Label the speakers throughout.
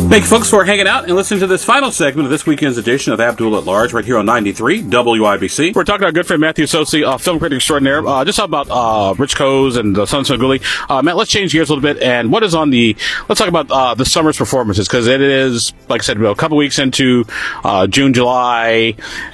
Speaker 1: Thank you, folks, for hanging out and listening to this final segment of this weekend's edition of Abdul at Large right here on 93 WIBC. We're talking to our good friend Matthew Sosi, film critic extraordinaire, just about Rich Coase and Sun Sunguli. Matt, let's change gears a little bit. And what is on let's talk about the summer's performances, because it is, like I said, a couple weeks into June, July.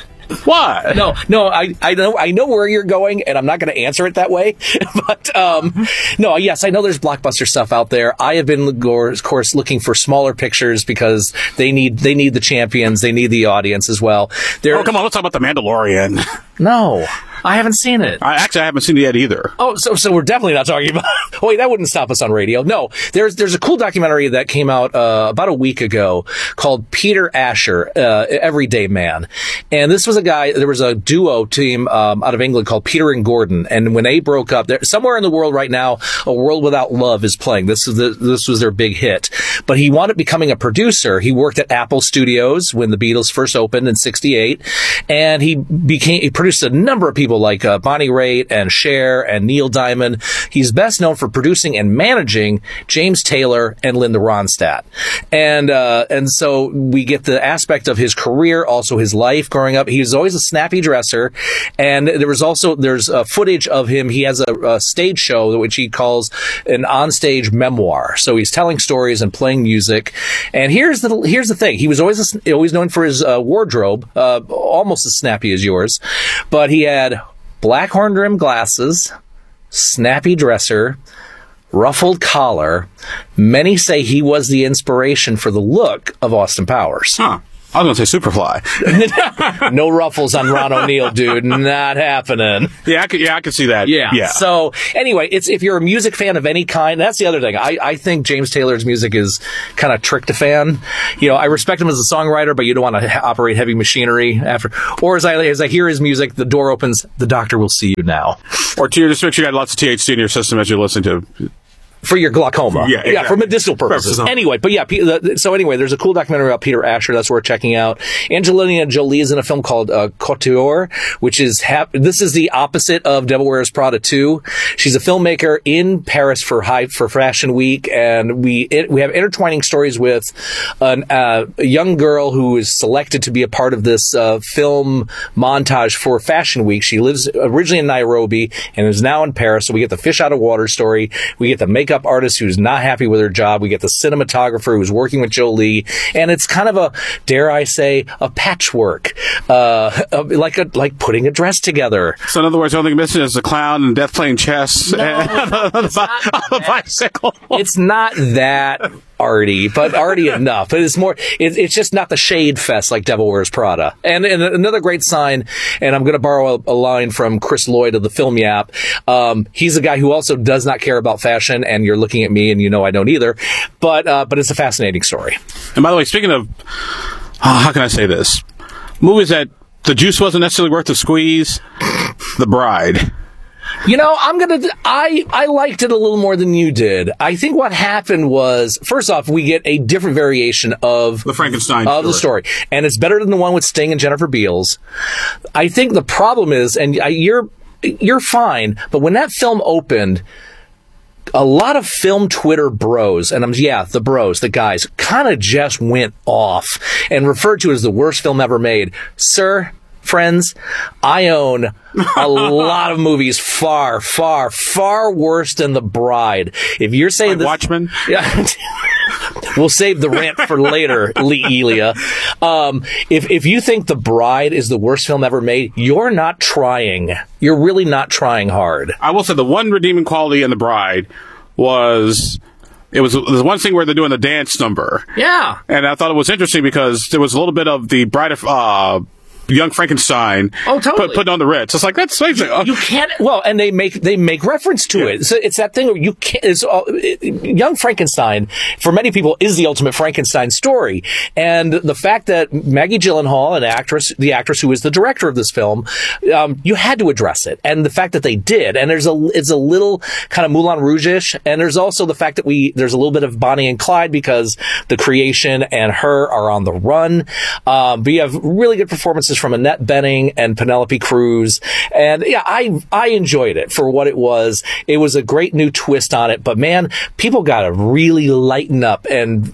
Speaker 1: What?
Speaker 2: No, I know where you're going, and I'm not going to answer it that way. But no, yes, I know there's blockbuster stuff out there. I have been, of course, looking for smaller pictures because they need the champions, they need the audience as well.
Speaker 1: Come on, let's talk about The Mandalorian.
Speaker 2: No, I haven't seen it.
Speaker 1: I haven't seen it yet either.
Speaker 2: Oh, so we're definitely not talking about. Oh, wait, that wouldn't stop us on radio. No, there's a cool documentary that came out about a week ago called Peter Asher, Everyday Man, and this was a guy. There was a duo team out of England called Peter and Gordon, and when they broke up, somewhere in the world right now, A World Without Love is playing. This was their big hit, but he wound up becoming a producer. He worked at Apple Studios when the Beatles first opened in '68, and he produced a number of people like Bonnie Raitt and Cher and Neil Diamond. He's best known for producing and managing James Taylor and Linda Ronstadt. And so we get the aspect of his career, also his life growing up. He was always a snappy dresser. And there's footage of him. He has a stage show which he calls an onstage memoir. So he's telling stories and playing music. And here's the thing. He was always known for his wardrobe, almost as snappy as yours, but he had black horn-rimmed glasses, snappy dresser, ruffled collar. Many say he was the inspiration for the look of Austin Powers.
Speaker 1: Huh. I was going to say Superfly.
Speaker 2: No ruffles on Ron O'Neal, dude. Not happening.
Speaker 1: Yeah, I could see that.
Speaker 2: Yeah. So anyway, if you're a music fan of any kind, that's the other thing. I think James Taylor's music is kind of tryptophan. You know, I respect him as a songwriter, but you don't want to operate heavy machinery after. Or as I hear his music, the door opens, the doctor will see you now.
Speaker 1: Or just make sure you got lots of THC in your system as you listen to.
Speaker 2: For your glaucoma.
Speaker 1: Yeah, exactly.
Speaker 2: For medicinal purposes. Anyway, but yeah, there's a cool documentary about Peter Asher that's worth checking out. Angelina Jolie is in a film called Couture, which is, this is the opposite of Devil Wears Prada 2. She's a filmmaker in Paris for Fashion Week, and we have intertwining stories with a young girl who is selected to be a part of this film montage for Fashion Week. She lives originally in Nairobi and is now in Paris, so we get the fish out of water story. We get the makeup artist who's not happy with her job. We get the cinematographer who's working with Jolie, and it's kind of a, dare I say, a patchwork, like putting a dress together.
Speaker 1: So in other words, the only thing missing is the clown and Death playing chess on the bicycle.
Speaker 2: It's not that arty, but arty enough. But it's more, it's just not the shade fest like Devil Wears Prada. And another great sign, and I'm going to borrow a line from Chris Lloyd of the Film Yap. He's a guy who also does not care about fashion, and you're looking at me and you know I don't either. But it's a fascinating story.
Speaker 1: And by the way, speaking of, how can I say this? Movies that the juice wasn't necessarily worth the squeeze, The Bride.
Speaker 2: You know, I liked it a little more than you did. I think what happened was, first off, we get a different variation of
Speaker 1: the Frankenstein
Speaker 2: of the story. And it's better than the one with Sting and Jennifer Beals. I think the problem is, and you're fine, but when that film opened, a lot of film Twitter bros, and the bros, the guys, kind of just went off and referred to it as the worst film ever made. Sir, friends, I own a lot of movies far, far, far worse than The Bride. If you're saying
Speaker 1: like Watchmen?
Speaker 2: Yeah. We'll save the rant for later, Lee Elia. If you think The Bride is the worst film ever made, you're not trying. You're really not trying hard.
Speaker 1: I will say the one redeeming quality in The Bride was... There's one scene where they're doing the dance number.
Speaker 2: Yeah.
Speaker 1: And I thought it was interesting because there was a little bit of the Bride of... Young Frankenstein.
Speaker 2: Oh, totally.
Speaker 1: Put on the Ritz. It's like, that's
Speaker 2: you can't. Well, and they make reference to it. So it's that thing where you can't. Young Frankenstein, for many people, is the ultimate Frankenstein story. And the fact that Maggie Gyllenhaal, the actress who is the director of this film, you had to address it. And the fact that they did. And it's a little kind of Moulin Rouge-ish. And there's also the fact that there's a little bit of Bonnie and Clyde because the creation and her are on the run. But you have really good performances performances from Annette Bening and Penelope Cruz. And yeah, I enjoyed it for what it was. It was a great new twist on it, but man, people got to really lighten up and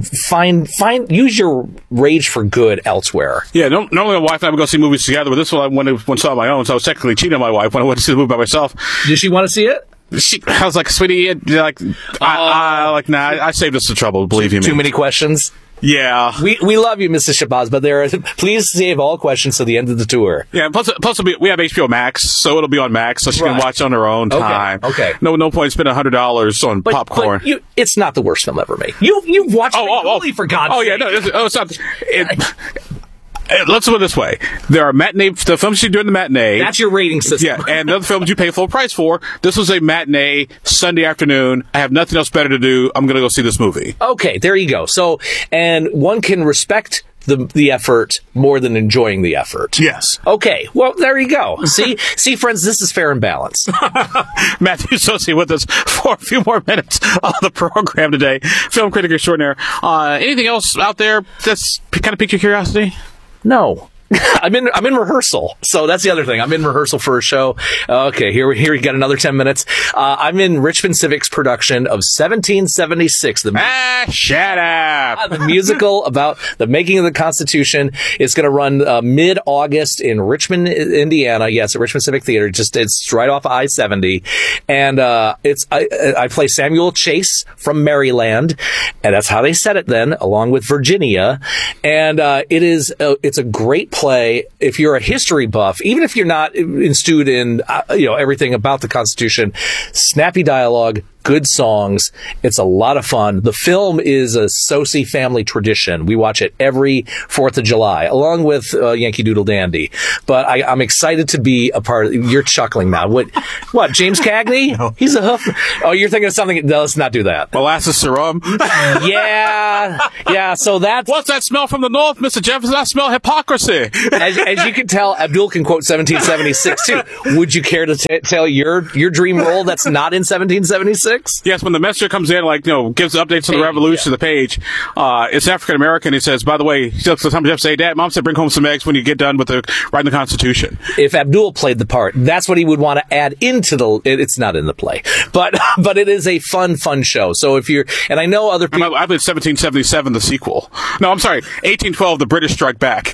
Speaker 2: use your rage for good elsewhere.
Speaker 1: Yeah, normally my wife and I would go see movies together, but this one I went and saw on my own, so I was technically cheating on my wife when I went to see the movie by myself.
Speaker 2: Did she want to see it?
Speaker 1: I was like, sweetie, nah, I saved us the trouble, believe you me.
Speaker 2: Too many questions?
Speaker 1: Yeah.
Speaker 2: We love you, Mrs. Shabazz, but please save all questions to the end of the tour.
Speaker 1: Yeah, plus we have HBO Max, so it'll be on Max, so she can watch on her own time.
Speaker 2: Okay.
Speaker 1: No point spending $100 on popcorn.
Speaker 2: But it's not the worst film ever made. You've watched it for God's sake.
Speaker 1: Oh, yeah, no, it's not. Let's put it this way. There are the films you do in the matinee.
Speaker 2: That's your rating system.
Speaker 1: Yeah, and the other films you pay full price for. This was a matinee, Sunday afternoon. I have nothing else better to do. I'm going to go see this movie.
Speaker 2: Okay, there you go. So, and one can respect the effort more than enjoying the effort.
Speaker 1: Yes.
Speaker 2: Okay, well, there you go. See, friends, this is fair and balanced.
Speaker 1: Matthew Sosi with us for a few more minutes on the program today. Film critic extraordinaire. Anything else out there that's kind of piqued your curiosity?
Speaker 2: No. I'm in rehearsal. So that's the other thing. I'm in rehearsal for a show. Okay, here we got another 10 minutes. I'm in Richmond Civic's production of 1776.
Speaker 1: Shut up!
Speaker 2: The musical about the making of the Constitution. It's going to run mid-August in Richmond, Indiana. Yes, at Richmond Civic Theater. It's right off I-70. And I play Samuel Chase from Maryland. And that's how they said it then, along with Virginia. And it's a great play. If you're a history buff, even if you're not enstewed in everything about the Constitution, snappy dialogue, good songs. It's a lot of fun. The film is a Sosi family tradition. We watch it every 4th of July, along with Yankee Doodle Dandy. But I'm excited to be a part of it. You're chuckling now. What, James Cagney?
Speaker 1: No.
Speaker 2: He's a hoof. Oh, you're thinking of something. No, let's not do that.
Speaker 1: Molasses Serum?
Speaker 2: Yeah, so that's...
Speaker 1: What's that smell from the north, Mr. Jefferson? I smell hypocrisy.
Speaker 2: As you can tell, Abdul can quote 1776, too. Would you care to tell your dream role that's not in 1776?
Speaker 1: Yes, when the messenger comes in, gives updates on the revolution to the page, it's African American. He says, by the way, sometimes you have to say, Dad, Mom said bring home some eggs when you get done with writing the Constitution.
Speaker 2: If Abdul played the part, that's what he would want to add into it's not in the play, but it is a fun show. So and I know other people.
Speaker 1: I believe 1777, the sequel. No, I'm sorry, 1812, the British Strike Back.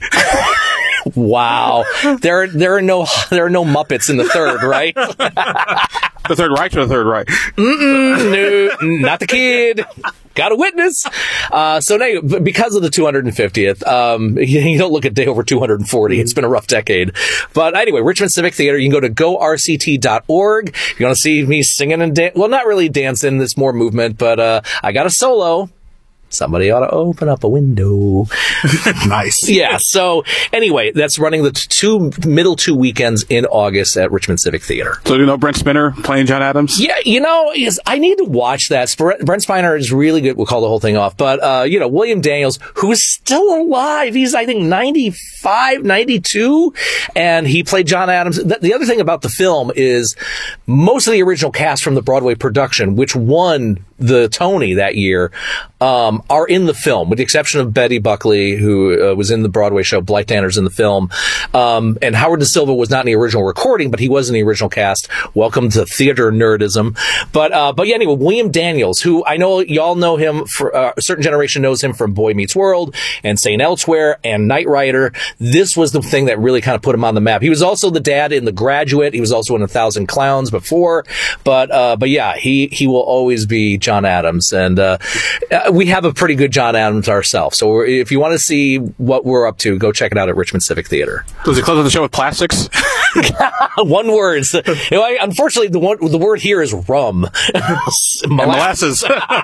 Speaker 2: Wow. There are no Muppets in the third, right?
Speaker 1: The Third Reich or the Third Reich?
Speaker 2: No, not the kid. Got a witness. So now, because of the 250th, you don't look a day over 240. It's been a rough decade. But anyway, Richmond Civic Theater, you can go to gorct.org. If you want to see me singing and well, not really dancing, it's more movement, but I got a solo. Somebody ought to open up a window.
Speaker 1: Nice.
Speaker 2: Yeah. So anyway, that's running the middle two weekends in August at Richmond Civic Theater.
Speaker 1: So Brent Spiner playing John Adams?
Speaker 2: Yeah. I need to watch that. Brent Spiner is really good. We'll call the whole thing off. But, William Daniels, who is still alive. He's, I think, 95, 92. And he played John Adams. The other thing about the film is most of the original cast from the Broadway production, which won the Tony that year, are in the film, with the exception of Betty Buckley, who was in the Broadway show. Blythe Danner's in the film. And Howard Da Silva was not in the original recording, but he was in the original cast. Welcome to theater nerdism. But yeah, anyway, William Daniels, who I know y'all know him for, a certain generation knows him from Boy Meets World and St. Elsewhere and Knight Rider. This was the thing that really kind of put him on the map. He was also the dad in The Graduate. He was also in 1,000 Clowns before. But yeah, he will always be John Adams. And, we have a pretty good John Adams ourselves. So if you want to see what we're up to, go check it out at Richmond Civic Theater.
Speaker 1: Does he close out the show with plastics?
Speaker 2: One word. Unfortunately, the word here is rum.
Speaker 1: Molasses.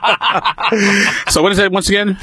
Speaker 1: So what is that once again?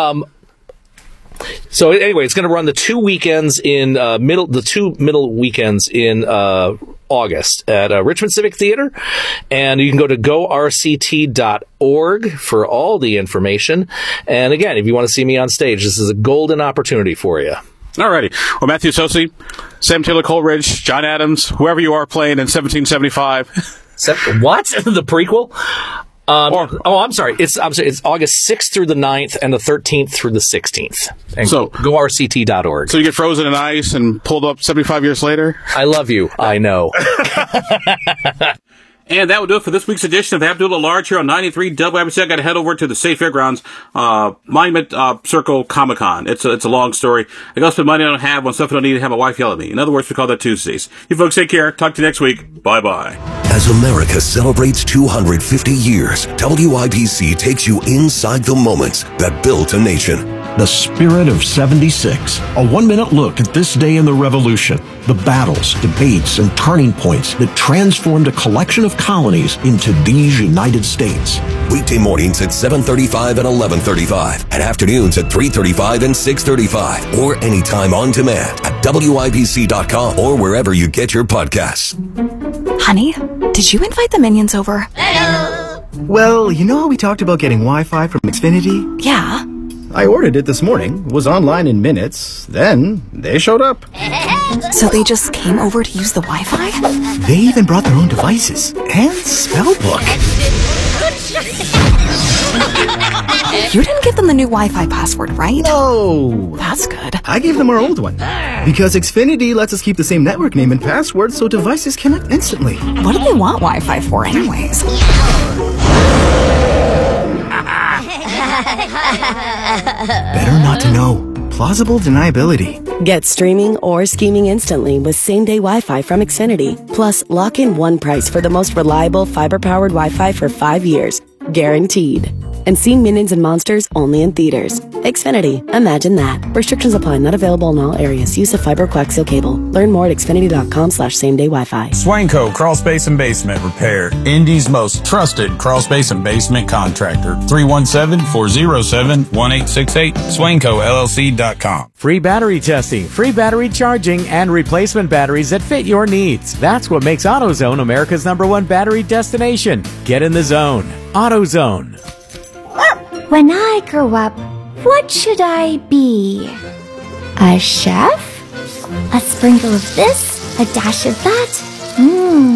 Speaker 2: So anyway, it's going to run the 2 weekends in middle weekends in August at Richmond Civic Theater, and you can go to gorct.org for all the information. And again, if you want to see me on stage, this is a golden opportunity for you.
Speaker 1: Alrighty. Well, Matthew Sosi, Sam Taylor Coleridge, John Adams, whoever you are playing in 1775.
Speaker 2: What? The prequel? I'm sorry. It's August 6th through the 9th and the 13th through the 16th. And
Speaker 1: So-
Speaker 2: go rct.org.
Speaker 1: So you get frozen in ice and pulled up 75 years later?
Speaker 2: I love you. I know.
Speaker 1: And that will do it for this week's edition of Abdul at Large here on 93 WIBC. I got to head over to the State Fairgrounds Monument Circle Comic-Con. It's a long story. I got to spend money I don't have on stuff I don't need to have my wife yell at me. In other words, we call that Tuesdays. You folks take care. Talk to you next week. Bye-bye.
Speaker 3: As America celebrates 250 years, WIBC takes you inside the moments that built a nation.
Speaker 4: The Spirit of 76. A 1-minute look at this day in the Revolution. The battles, debates, and turning points that transformed a collection of colonies into these United States.
Speaker 3: Weekday mornings at 7:35 and 11:35, and afternoons at 3:35 and 6:35, or anytime on demand at WIBC.com or wherever you get your podcasts.
Speaker 5: Honey, did you invite the minions over?
Speaker 6: Well, you know how we talked about getting Wi-Fi from Xfinity?
Speaker 5: Yeah.
Speaker 6: I ordered it this morning, was online in minutes, then they showed up.
Speaker 5: So they just came over to use the Wi-Fi?
Speaker 6: They even brought their own devices and spell book.
Speaker 5: You didn't give them the new Wi-Fi password, right?
Speaker 6: No!
Speaker 5: That's good.
Speaker 6: I gave them our old one. Because Xfinity lets us keep the same network name and password so devices connect instantly.
Speaker 5: What do they want Wi-Fi for anyways?
Speaker 6: Better not to know. Plausible deniability.
Speaker 7: Get streaming or scheming instantly with same-day Wi-Fi from Xfinity. Plus, lock in one price for the most reliable fiber-powered Wi-Fi for 5 years. Guaranteed. And see Minions and Monsters only in theaters. Xfinity. Imagine that. Restrictions apply. Not available in all areas. Use of fiber coaxial cable. Learn more at xfinity.com/same-day Wi-Fi.
Speaker 8: Swanco Crawl Space and Basement Repair. Indy's most trusted crawl space and basement contractor. 317-407-1868. SwancoLLC.com.
Speaker 9: Free battery testing, free battery charging, and replacement batteries that fit your needs. That's what makes AutoZone America's #1 battery destination. Get in the zone. AutoZone.
Speaker 10: When I grow up, what should I be? A chef? A sprinkle of this, a dash of that?